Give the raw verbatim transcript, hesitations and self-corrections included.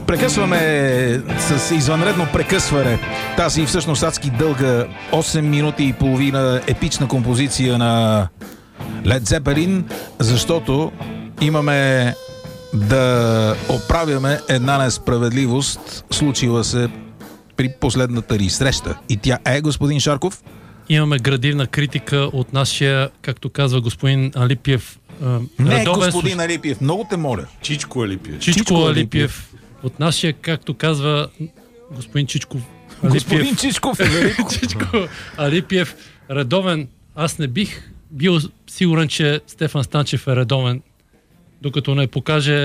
Прекъсваме с извънредно прекъсване тази всъщност адски дълга осем минути и половина епична композиция на Led Zeppelin, защото имаме да оправяме една несправедливост, случила се при последната ни среща. И тя е, господин Шарков? Имаме градивна критика от нашия, както казва господин Алипиев. Не, господин слуш... Алипиев, много те моля. Чичко Алипиев. Чичко, Чичко Алипиев. Алипиев. От нашия, както казва господин Чичков Алипиев. Господин Чичков Чичко Алипиев, редовен. Аз не бих бил сигурен, че Стефан Станчев е редовен, докато не покаже